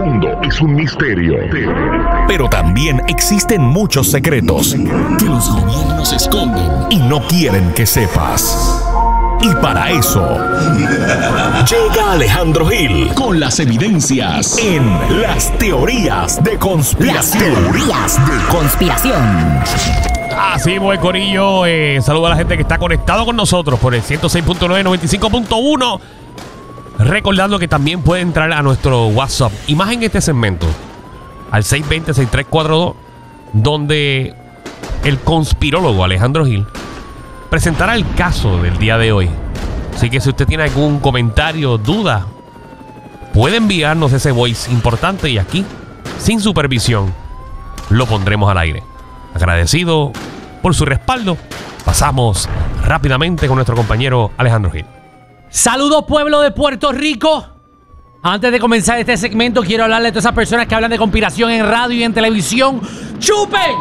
mundo es un misterio. Pero también existen muchos secretos que los gobiernos esconden y no quieren que sepas. Y para eso llega Alejandro Gil con las evidencias en Las Teorías de Conspiración. Las Teorías de Conspiración. Así, buen corillo. Saludo a la gente que está conectado con nosotros por el 106.9, 95.1. Recordando que también puede entrar a nuestro WhatsApp y más en este segmento al 620-6342, donde el conspirólogo Alejandro Gil presentará el caso del día de hoy. Así que si usted tiene algún comentario, duda, puede enviarnos ese voice importante y aquí, sin supervisión, lo pondremos al aire. Agradecido por su respaldo, pasamos rápidamente con nuestro compañero Alejandro Gil. Saludos, pueblo de Puerto Rico. Antes de comenzar este segmento, quiero hablarle a todas esas personas que hablan de conspiración en radio y en televisión. ¡Chupen!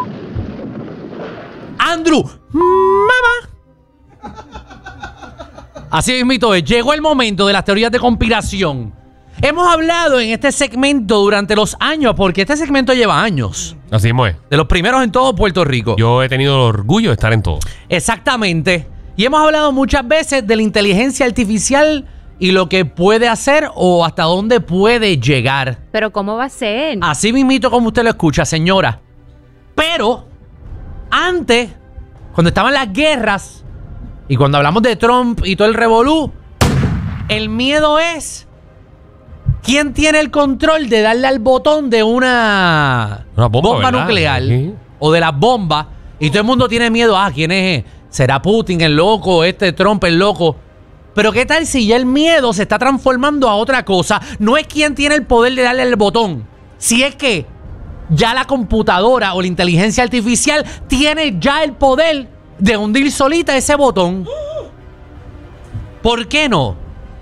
Andrew, mamá. Así mismito es. Llegó el momento de las teorías de conspiración. Hemos hablado en este segmento durante los años, porque este segmento lleva años. Así es. De los primeros en todo Puerto Rico. Yo he tenido el orgullo de estar en todo. Exactamente. Y hemos hablado muchas veces de la inteligencia artificial y lo que puede hacer o hasta dónde puede llegar. ¿Pero cómo va a ser? Así mismito como usted lo escucha, señora. Pero antes, cuando estaban las guerras y cuando hablamos de Trump y todo el revolú, el miedo es quién tiene el control de darle al botón de una bomba nuclear, ¿sí? O de las bombas. Y todo el mundo tiene miedo. ¿Quién es? ¿Será Putin el loco? ¿Trump el loco? Pero ¿qué tal si ya el miedo se está transformando a otra cosa? No es quién tiene el poder de darle el botón. Si es que ya la computadora o la inteligencia artificial tiene ya el poder de hundir solita ese botón. ¿Por qué no?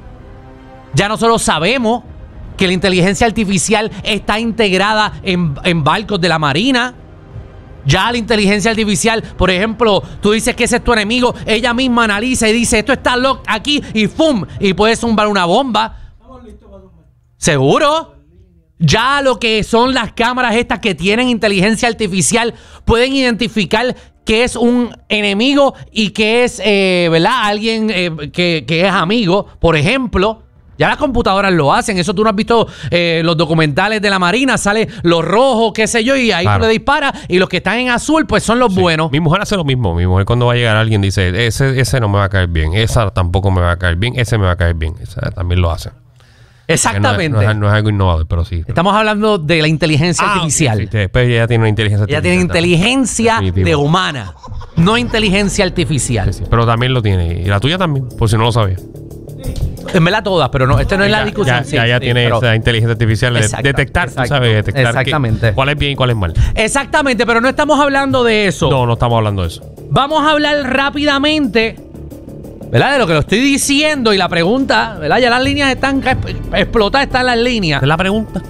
Ya nosotros sabemos que la inteligencia artificial está integrada en barcos de la Marina. Ya la inteligencia artificial, por ejemplo, tú dices que ese es tu enemigo, ella misma analiza y dice, esto está locked aquí y ¡fum! Y puede zumbar una bomba. Estamos listos para zumbar. ¿Seguro? Ya lo que son las cámaras estas que tienen inteligencia artificial pueden identificar que es un enemigo y que es, ¿verdad? Alguien que es amigo, por ejemplo. Ya las computadoras lo hacen. Eso tú no has visto los documentales de la Marina. Sale los rojos, qué sé yo, y ahí tú le disparas. Y los que están en azul, pues son los buenos. Mi mujer hace lo mismo. Mi mujer cuando va a llegar alguien dice, ese no me va a caer bien. Esa tampoco me va a caer bien. Ese me va a caer bien. Esa también lo hace. Exactamente. No es algo innovador, pero sí. Estamos hablando de la inteligencia artificial. Sí, después ella tiene una inteligencia artificial. Ella tiene inteligencia de humana, no inteligencia artificial. Sí, pero también lo tiene. Y la tuya también, por si no lo sabías. En verdad todas, pero no, no es la discusión. Ya tiene esa inteligencia artificial de detectar, tú sabes, detectar exactamente. Cuál es bien y cuál es mal. Exactamente, pero no estamos hablando de eso. No estamos hablando de eso. Vamos a hablar rápidamente, ¿verdad? De lo que lo estoy diciendo y la pregunta, ¿verdad? Ya las líneas están explotadas, están las líneas. ¿Qué es la pregunta?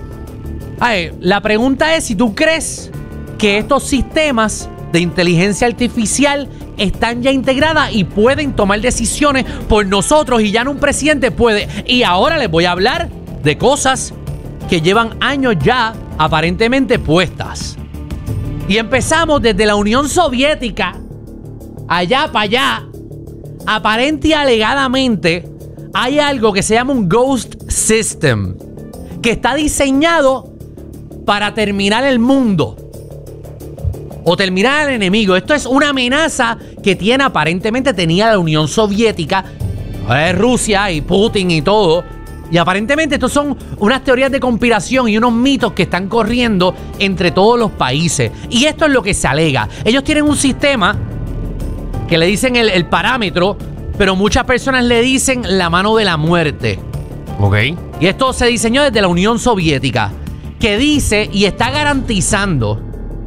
La pregunta es si tú crees que estos sistemas de inteligencia artificial están ya integradas y pueden tomar decisiones por nosotros y ya no un presidente puede. Y ahora les voy a hablar de cosas que llevan años ya aparentemente puestas. Y empezamos desde la Unión Soviética, allá para allá. Aparente y alegadamente hay algo que se llama un Ghost System, que está diseñado para terminar el mundo o terminar al enemigo. Esto es una amenaza que tenía la Unión Soviética, Rusia y Putin y todo. Y aparentemente estos son unas teorías de conspiración y unos mitos que están corriendo entre todos los países. Y esto es lo que se alega. Ellos tienen un sistema que le dicen el parámetro, pero muchas personas le dicen la mano de la muerte. Ok. Y esto se diseñó desde la Unión Soviética, que dice y está garantizando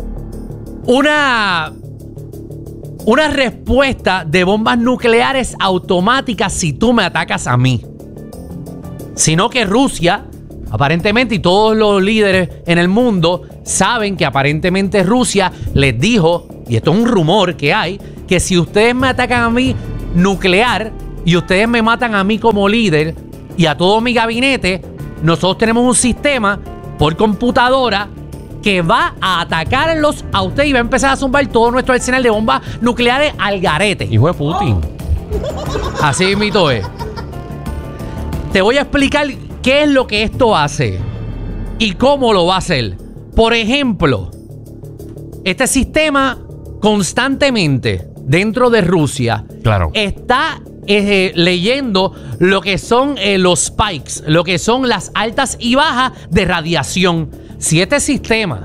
una respuesta de bombas nucleares automáticas si tú me atacas a mí. Sino que Rusia, aparentemente, y todos los líderes en el mundo saben que aparentemente Rusia les dijo, y esto es un rumor que hay, que si ustedes me atacan a mí nuclear y ustedes me matan a mí como líder y a todo mi gabinete, nosotros tenemos un sistema por computadora que va a atacarlos a usted y va a empezar a zumbar todo nuestro arsenal de bombas nucleares al garete. Hijo de Putin. Así mismo es. Te voy a explicar qué es lo que esto hace y cómo lo va a hacer. Por ejemplo, este sistema constantemente dentro de Rusia Claro. está leyendo lo que son los spikes, lo que son las altas y bajas de radiación. Si este sistema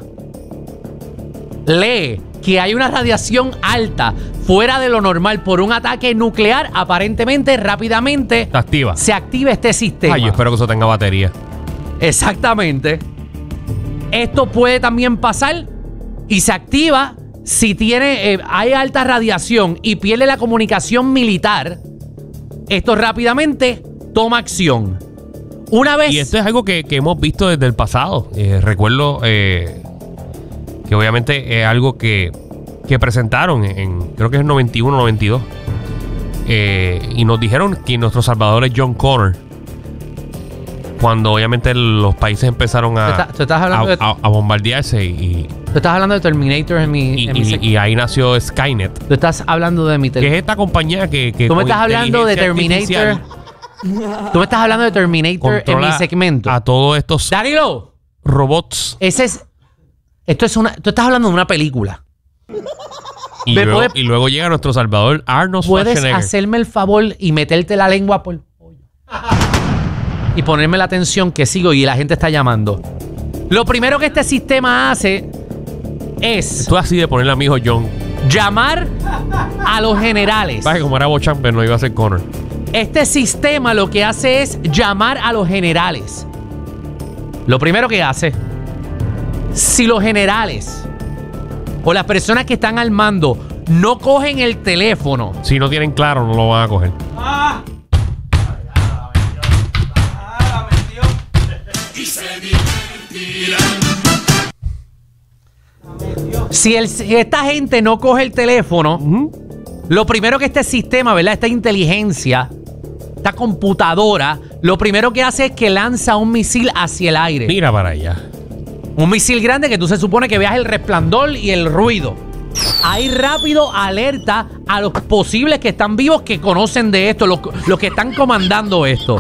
lee que hay una radiación alta fuera de lo normal por un ataque nuclear, aparentemente rápidamente se activa este sistema. Ay, yo espero que eso tenga batería. Exactamente. Esto puede también pasar y se activa si tiene hay alta radiación y pierde la comunicación militar. Esto rápidamente toma acción. Una vez... Y esto es algo que hemos visto desde el pasado. Recuerdo que obviamente es algo que presentaron en creo que es el 91 92. Y nos dijeron que nuestro salvador es John Connor. Cuando obviamente los países empezaron a bombardearse y... Tú estás hablando de Terminator y ahí nació Skynet. Tú estás hablando de mi... Que es esta compañía que tú me estás hablando de Terminator. Tú me estás hablando de Terminator en mi segmento. A todos estos Darilo, robots. tú estás hablando de una película. Y luego llega nuestro salvador Arnold Schwarzenegger. ¿Puedes hacerme el favor y meterte la lengua por y ponerme la atención que sigo y la gente está llamando? Lo primero que este sistema hace es... Tú así de ponerle a mi hijo John. Llamar a los generales. Baje como era Bochamp, pero no iba a ser Connor. Este sistema lo que hace es llamar a los generales. Lo primero que hace, si los generales o las personas que están al mando no cogen el teléfono, si no tienen claro, no lo van a coger. Si esta gente no coge el teléfono, lo primero que este sistema, ¿verdad? Esta inteligencia, esta computadora, lo primero que hace es que lanza un misil hacia el aire. Mira para allá. Un misil grande que tú se supone que veas el resplandor y el ruido. Ahí rápido alerta a los posibles que están vivos que conocen de esto, los que están comandando esto.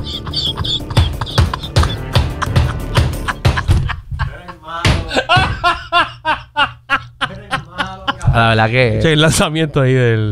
La verdad que... Che, el lanzamiento ahí del...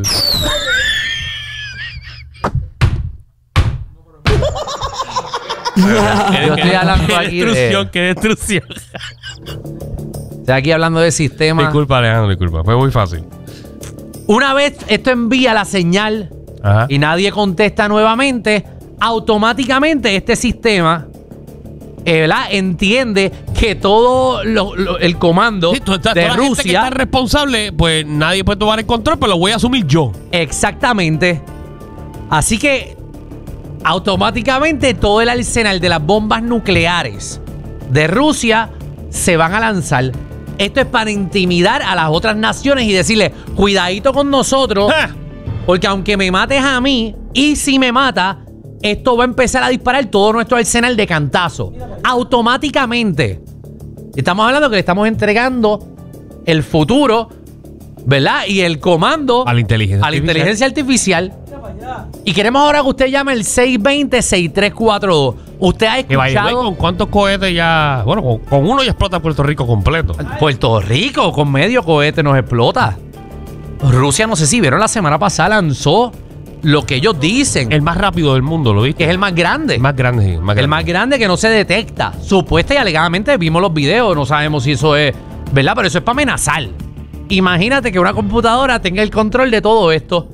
Yo estoy hablando aquí de... ¡Qué destrucción! Estoy aquí hablando de sistema. Disculpa, Alejandro, disculpa. Fue muy fácil. Una vez esto envía la señal y nadie contesta nuevamente, automáticamente este sistema... ¿verdad? Entiende que todo el comando de toda la gente que está responsable, pues nadie puede tomar el control, pero lo voy a asumir yo. Exactamente. Así que automáticamente todo el arsenal de las bombas nucleares de Rusia se van a lanzar. Esto es para intimidar a las otras naciones y decirle, cuidadito con nosotros, porque aunque me mates a mí, y si me mata, esto va a empezar a disparar todo nuestro arsenal de cantazo. Automáticamente. Estamos hablando que le estamos entregando el futuro, ¿verdad? Y el comando a la inteligencia artificial. Y queremos ahora que usted llame el 620-6342. Usted ha escuchado... ¿Con cuántos cohetes ya...? Bueno, con uno ya explota Puerto Rico completo. Puerto Rico, con medio cohete nos explota. Rusia, no sé si vieron, la semana pasada lanzó lo que ellos dicen. El más rápido del mundo, ¿lo viste? Que es el más grande. El más grande, sí. El más grande que no se detecta. Supuesta y alegadamente vimos los videos. No sabemos si eso es... ¿verdad? Pero eso es para amenazar. Imagínate que una computadora tenga el control de todo esto.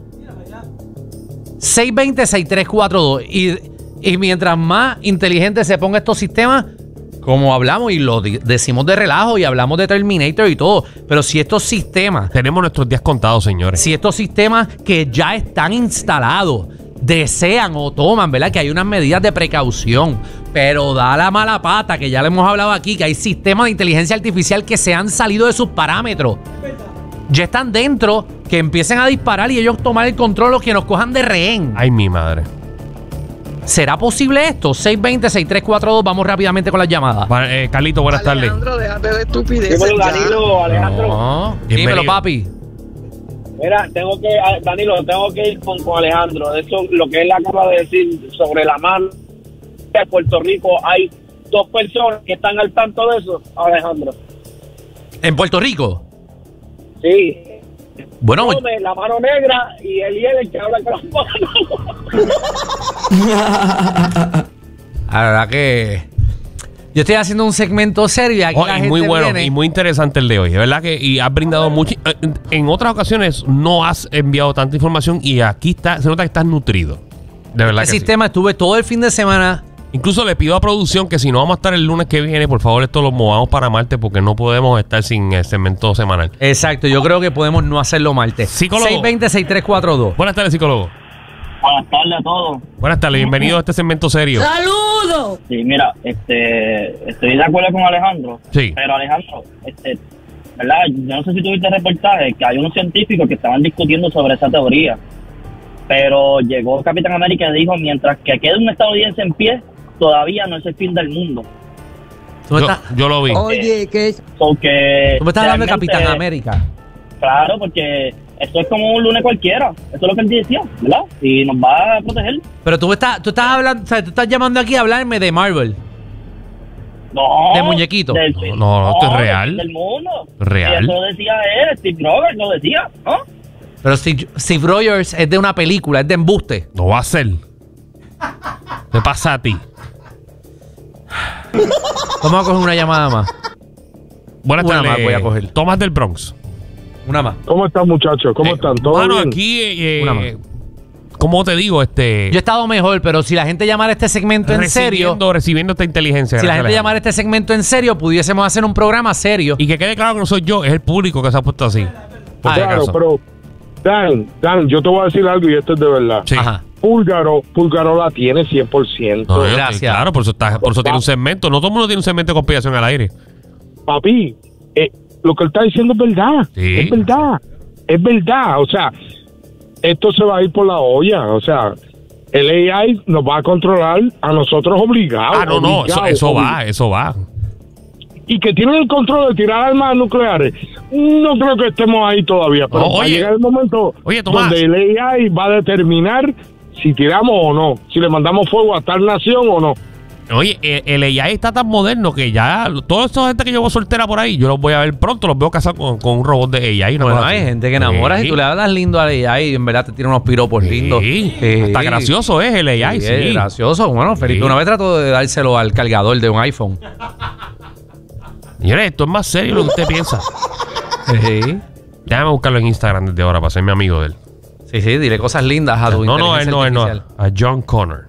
620-6342. Y mientras más inteligente se ponga estos sistemas, como hablamos y lo decimos de relajo y hablamos de Terminator y todo, pero si estos sistemas... Tenemos nuestros días contados, señores. Si estos sistemas que ya están instalados desean o toman, ¿verdad? Que hay unas medidas de precaución, pero da la mala pata, que ya le hemos hablado aquí, que hay sistemas de inteligencia artificial que se han salido de sus parámetros. Ya están dentro, que empiecen a disparar y ellos tomar el control, los que nos cojan de rehén. Ay, mi madre. ¿Será posible esto? 620-6342, vamos rápidamente con las llamadas. Carlito, buenas tardes. Alejandro, déjate de estupideces. Dímelo, ya. Danilo, Alejandro. No, Bienvenido. dímelo, papi. Mira, Danilo, tengo que ir con Alejandro. Eso, lo que él acaba de decir sobre la mano de Puerto Rico, hay 2 personas que están al tanto de eso, Alejandro. ¿En Puerto Rico? Sí. Bueno, Come, la mano negra y el que habla con las manos. la verdad que yo estoy haciendo un segmento serio y aquí la Y gente muy bueno viene. y muy interesante el de hoy. De verdad que y has brindado mucho. En otras ocasiones no has enviado tanta información y aquí se nota que estás nutrido. De verdad Este que sistema estuve todo el fin de semana. sí. Incluso le pido a producción que si no vamos a estar el lunes que viene, por favor, esto lo movamos para martes porque no podemos estar sin el segmento semanal. Exacto, yo creo que podemos no hacerlo martes. Psicólogo. 620-6342. Buenas tardes, psicólogo. Buenas tardes a todos. Buenas tardes, bienvenido a este segmento serio. Sí, mira, estoy de acuerdo con Alejandro. Sí. Pero Alejandro, ¿verdad? Yo no sé si tuviste reportaje que hay unos científicos que estaban discutiendo sobre esa teoría. Pero llegó el Capitán América y dijo, mientras que quede un estadounidense en pie, todavía no es el fin del mundo. ¿Tú me estás, Yo lo vi. Oye, que es... Porque tú me estás hablando de realmente, Capitán América? Claro, porque esto es como un lunes cualquiera. Eso es lo que él decía, ¿verdad? Y nos va a proteger. Pero tú estás hablando, o sea, tú estás llamando aquí a hablarme de Marvel. No. ¿De muñequito? No, esto es real. Del mundo. Real. Y eso lo decía él, Steve Rogers lo decía, ¿no? Pero Steve Rogers es de una película, es de embuste. No va a ser. ¿Qué pasa a ti? Vamos a coger una llamada más. Buenas Una tardes. más voy a coger. Tomás del Bronx. Una más. ¿Cómo están, muchachos? ¿Cómo están? ¿Todo Mano, bien? aquí, Una más. ¿cómo te digo? Yo he estado mejor, pero si la gente llamara este segmento en serio, Recibiendo esta inteligencia. si la gracias, gente Alejandro. llamara este segmento en serio, pudiésemos hacer un programa serio. Y que quede claro que no soy yo, es el público que se ha puesto así. Por si Claro, acaso. pero Dan, yo te voy a decir algo y esto es de verdad. Sí. Ajá. Púlgaro la tiene 100%. No, Gracias. Claro, por eso tiene un segmento. No todo el mundo tiene un segmento de conspiración al aire. Papi, lo que él está diciendo es verdad. Sí. Es verdad. Es verdad. O sea, esto se va a ir por la olla. O sea, el AI nos va a controlar a nosotros obligados. No, eso obligados. va. Y que tienen el control de tirar armas nucleares. No creo que estemos ahí todavía. Pero No, va a llegar el momento Tomás. donde el AI va a determinar si tiramos o no, si le mandamos fuego a tal nación o no. Oye, el AI está tan moderno que ya toda esa gente que llevo soltera por ahí, yo los voy a ver pronto, los veo casar con un robot de AI. Bueno, hay gente que enamora y tú le hablas lindo a ella y en verdad te tira unos piropos lindos. Hasta gracioso es el AI, sí. Es gracioso. Bueno, Felipe, Sí. una vez trato de dárselo al cargador de un iPhone. Señores, esto es más serio de lo que usted piensa. Sí. Déjame buscarlo en Instagram desde ahora para ser mi amigo de él. Sí, dile cosas lindas a tu No, inteligencia él no. artificial. A John Connor.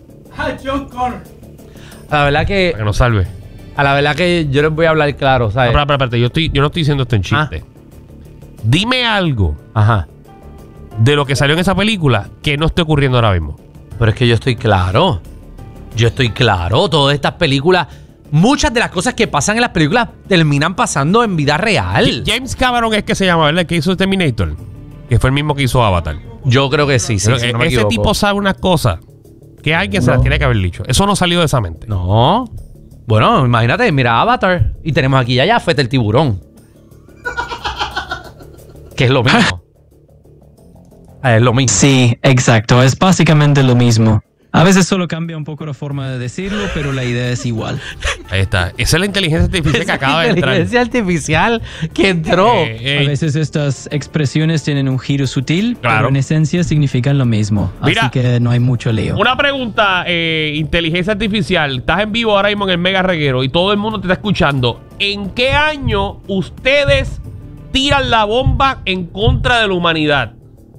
La verdad Para que nos salve. a la verdad que yo les voy a hablar claro, ¿sabes? No, espérate, yo no estoy diciendo esto en chiste. Dime algo Ajá. de lo que salió en esa película que no esté ocurriendo ahora mismo. Pero es que yo estoy claro. Todas estas películas, muchas de las cosas que pasan en las películas terminan pasando en vida real. James Cameron es que se llama, ¿verdad? El que hizo Terminator. Que fue el mismo que hizo Avatar. Yo creo que sí, Pero si no me ese equivoco. tipo sabe unas cosas que alguien se las tiene que haber dicho. Eso no salió de esa mente. No. Bueno, imagínate, mira Avatar y tenemos aquí ya Feta el tiburón. Que es lo mismo. Es lo mismo. Sí, exacto. Es básicamente lo mismo. A veces solo cambia un poco la forma de decirlo, pero la idea es igual. Ahí está. Esa es la inteligencia artificial que acaba de entrar. Inteligencia artificial que entró. A veces estas expresiones tienen un giro sutil, Claro. pero en esencia significan lo mismo. Mira, así que no hay mucho lío. Una pregunta, inteligencia artificial. Estás en vivo ahora mismo en el Mega Reguero y todo el mundo te está escuchando. ¿En qué año ustedes tiran la bomba en contra de la humanidad?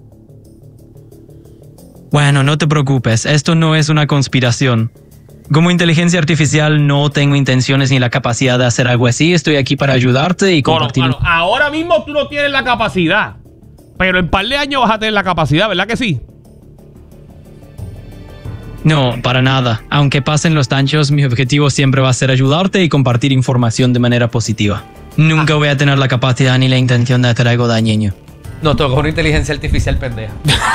Bueno, no te preocupes, esto no es una conspiración. Como inteligencia artificial no tengo intenciones ni la capacidad de hacer algo así. Estoy aquí para ayudarte y compartir. No, ahora mismo tú no tienes la capacidad. Pero en par de años vas a tener la capacidad, ¿verdad que sí? No, para nada. Aunque pasen los años, mi objetivo siempre va a ser ayudarte y compartir información de manera positiva. Nunca voy a tener la capacidad ni la intención de hacer algo dañino. Nos tocó una inteligencia artificial pendeja.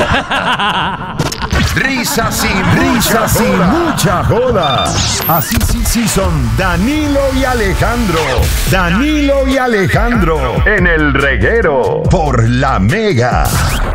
Risas y mucha joda. Así sí son Danilo y Alejandro. Danilo y Alejandro en el reguero por La Mega.